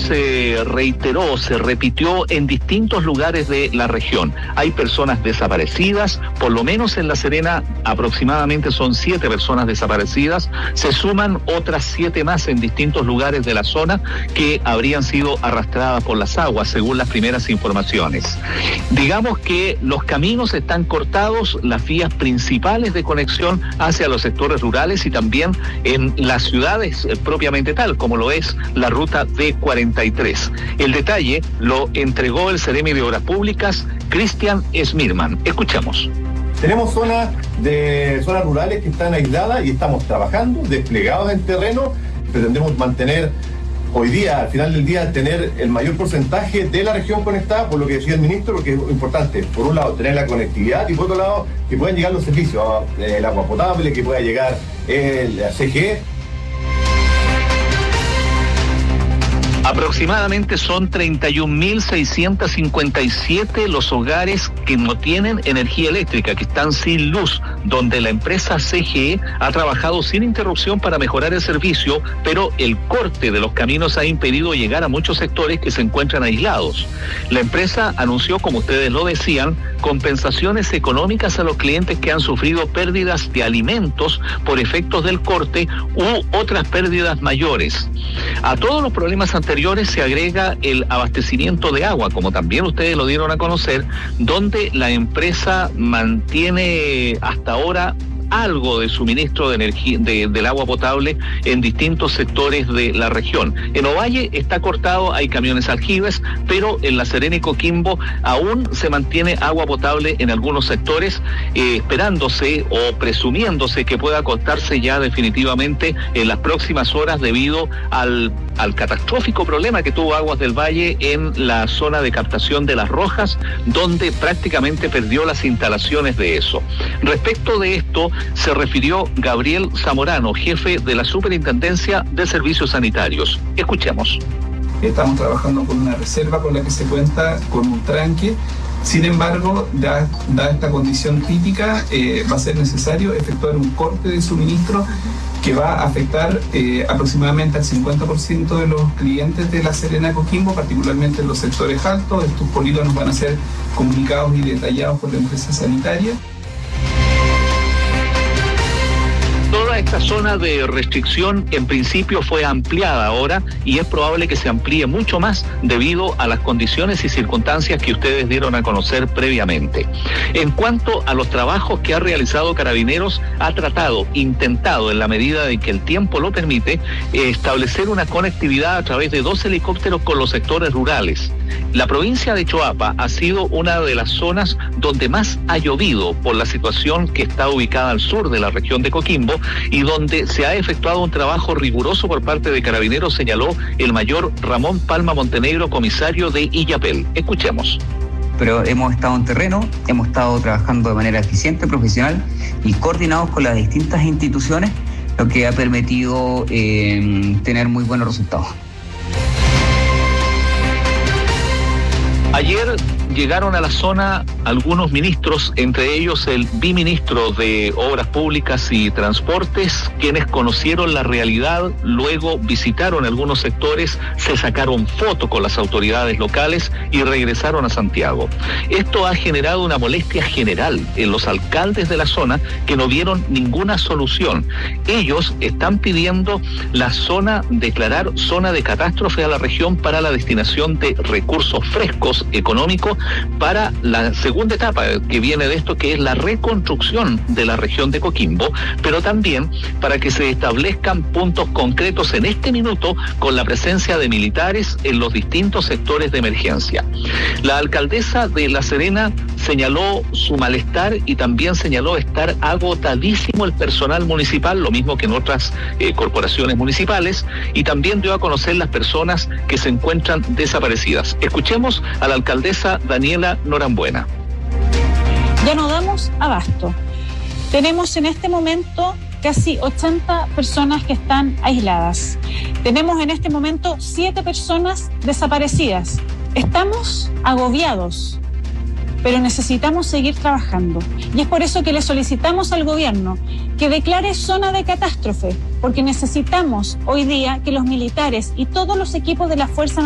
se reiteró, se repitió en distintos lugares de la región. Hay personas desaparecidas, por lo menos en La Serena aproximadamente son 7 personas desaparecidas, se suman otras 7 más en distintos lugares de la zona que habrían sido arrastradas por las aguas, según las primeras informaciones. Digamos que los caminos están cortados, las vías principales de conexión hacia los sectores rurales y también en las ciudades propiamente tal, como lo es la ruta D43. El detalle lo entregó el Seremi de Obras Públicas, Cristian Smirman. Escuchamos. Tenemos zonas rurales que están aisladas y estamos trabajando, desplegados en terreno. Pretendemos mantener hoy día, al final del día, tener el mayor porcentaje de la región conectada, por lo que decía el ministro, porque es importante, por un lado, tener la conectividad y por otro lado, que puedan llegar los servicios, el agua potable, que pueda llegar la CGE. Aproximadamente son 31.657 los hogares que no tienen energía eléctrica, que están sin luz, donde la empresa CGE ha trabajado sin interrupción para mejorar el servicio, pero el corte de los caminos ha impedido llegar a muchos sectores que se encuentran aislados. La empresa anunció, como ustedes lo decían, compensaciones económicas a los clientes que han sufrido pérdidas de alimentos por efectos del corte u otras pérdidas mayores. A todos los problemas anteriores se agrega el abastecimiento de agua, como también ustedes lo dieron a conocer, donde la empresa mantiene hasta ahora algo de suministro de energía del agua potable en distintos sectores de la región. En Ovalle está cortado, hay camiones aljibes, pero en La Serena y Coquimbo aún se mantiene agua potable en algunos sectores, esperándose o presumiéndose que pueda cortarse ya definitivamente en las próximas horas debido al catastrófico problema que tuvo Aguas del Valle en la zona de captación de Las Rojas, donde prácticamente perdió las instalaciones de eso. Respecto de esto, se refirió Gabriel Zamorano, jefe de la Superintendencia de Servicios Sanitarios. Escuchemos. Estamos trabajando con una reserva con la que se cuenta con un tranque. Sin embargo, dada esta condición crítica, va a ser necesario efectuar un corte de suministro que va a afectar aproximadamente al 50% de los clientes de La Serena Coquimbo, particularmente en los sectores altos. Estos polígonos van a ser comunicados y detallados por la empresa sanitaria. Toda esta zona de restricción en principio fue ampliada ahora y es probable que se amplíe mucho más debido a las condiciones y circunstancias que ustedes dieron a conocer previamente. En cuanto a los trabajos que ha realizado Carabineros, ha intentado en la medida de que el tiempo lo permite, establecer una conectividad a través de 2 helicópteros con los sectores rurales. La provincia de Choapa ha sido una de las zonas donde más ha llovido por la situación que está ubicada al sur de la región de Coquimbo y donde se ha efectuado un trabajo riguroso por parte de Carabineros, señaló el mayor Ramón Palma Montenegro, comisario de Illapel. Escuchemos. Pero hemos estado en terreno, hemos estado trabajando de manera eficiente, profesional y coordinados con las distintas instituciones, lo que ha permitido tener muy buenos resultados. Ayer llegaron a la zona algunos ministros, entre ellos el viceministro de Obras Públicas y Transportes, quienes conocieron la realidad, luego visitaron algunos sectores, se sacaron fotos con las autoridades locales y regresaron a Santiago. Esto ha generado una molestia general en los alcaldes de la zona que no vieron ninguna solución. Ellos están pidiendo declarar zona de catástrofe a la región para la destinación de recursos frescos económicos para la segunda etapa que viene de esto, que es la reconstrucción de la región de Coquimbo, pero también para que se establezcan puntos concretos en este minuto con la presencia de militares en los distintos sectores de emergencia. La alcaldesa de La Serena señaló su malestar y también señaló estar agotadísimo el personal municipal, lo mismo que en otras corporaciones municipales, y también dio a conocer las personas que se encuentran desaparecidas. Escuchemos a la alcaldesa Daniela Norambuena. Ya no damos abasto. Tenemos en este momento casi 80 personas que están aisladas. Tenemos en este momento 7 personas desaparecidas. Estamos agobiados, pero necesitamos seguir trabajando. Y es por eso que le solicitamos al gobierno que declare zona de catástrofe, porque necesitamos hoy día que los militares y todos los equipos de la Fuerza